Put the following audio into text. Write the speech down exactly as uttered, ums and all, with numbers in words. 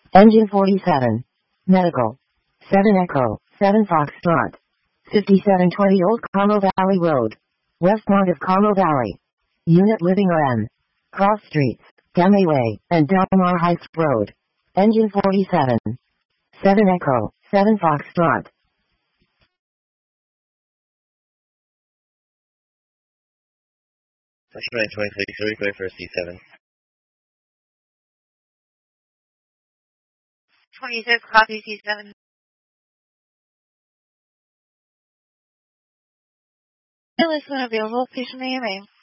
Engine forty-seven. Medical. seven Echo, seven Foxtrot. fifty-seven twenty Old Carmel Valley Road. Westmont of Carmel Valley. Unit Living Run. Cross Streets, Gamay Way, and Del Mar Heights Road. Engine forty-seven. seven Echo, seven Foxtrot. Section twenty-six, request for C seven. twenty-six, copy C seven. List when available, patient name.